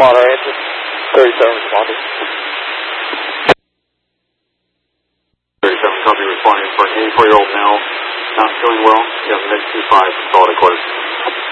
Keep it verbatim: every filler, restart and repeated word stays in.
monitor answer. thirty-seven responding. thirty-seven, copy, responding for an eighty-four-year-old male, not feeling well. You have mid two five, solid quarters.